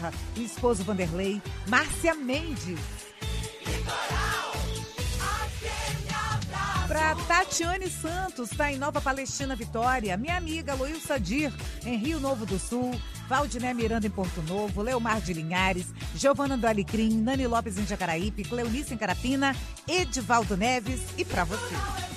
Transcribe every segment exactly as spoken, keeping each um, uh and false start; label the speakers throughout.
Speaker 1: Serra, o esposo Vanderlei, Márcia Mendes. Para Tatiane Santos, está em Nova Palestina, Vitória. Minha amiga Loilsa Dir, em Rio Novo do Sul. Valdiné Miranda, em Porto Novo. Leomar de Linhares. Giovana do Alecrim. Nani Lopes, em Jacaraípe. Cleonice, em Carapina. Edivaldo Neves. E para você.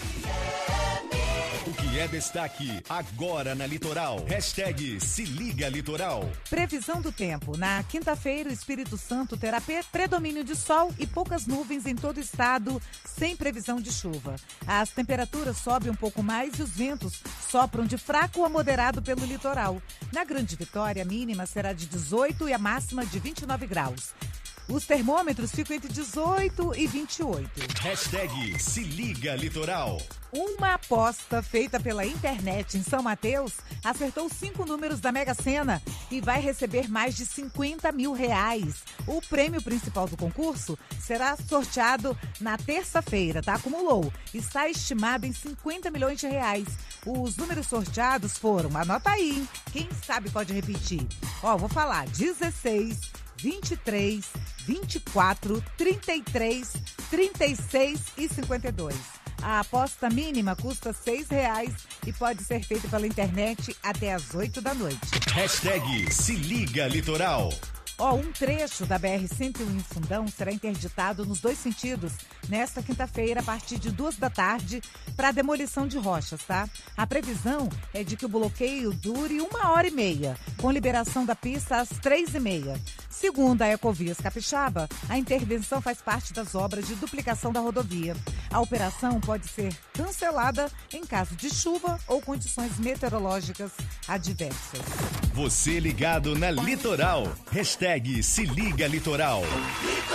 Speaker 2: O que é destaque agora na Litoral. Hashtag Se Liga Litoral.
Speaker 1: Previsão do tempo. Na quinta-feira, o Espírito Santo terá predomínio de sol e poucas nuvens em todo o estado, sem previsão de chuva. As temperaturas sobem um pouco mais e os ventos sopram de fraco a moderado pelo litoral. Na Grande Vitória, a mínima será de dezoito e a máxima de vinte e nove graus. Os termômetros ficam entre dezoito e vinte e oito.
Speaker 2: Hashtag Se Liga Litoral.
Speaker 1: Uma aposta feita pela internet em São Mateus acertou cinco números da Mega Sena e vai receber mais de cinquenta mil reais. O prêmio principal do concurso será sorteado na terça-feira, tá? Acumulou. Está estimado em cinquenta milhões de reais. Os números sorteados foram, anota aí, hein? Quem sabe pode repetir. Ó, vou falar, dezesseis, vinte e três, vinte e quatro, trinta e três, trinta e seis e cinquenta e dois. A aposta mínima custa seis reais e pode ser feita pela internet até às oito da noite.
Speaker 2: Hashtag Se Liga Litoral.
Speaker 1: Ó, um trecho da B R cento e um em Fundão será interditado nos dois sentidos nesta quinta-feira, a partir de duas da tarde, para demolição de rochas, tá? A previsão é de que o bloqueio dure uma hora e meia, com liberação da pista às três e meia. Segundo a Ecovias Capixaba, a intervenção faz parte das obras de duplicação da rodovia. A operação pode ser cancelada em caso de chuva ou condições meteorológicas adversas.
Speaker 2: Você ligado na Litoral. Hashtag Se Liga Litoral.